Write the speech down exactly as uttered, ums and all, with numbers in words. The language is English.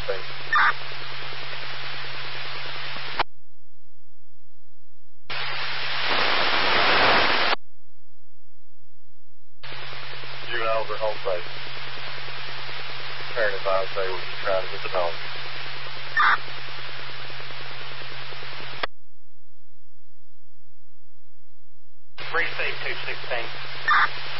base. Juvenile over home base. Parent advised they were just trying to get the dog. Three safe two sixteen.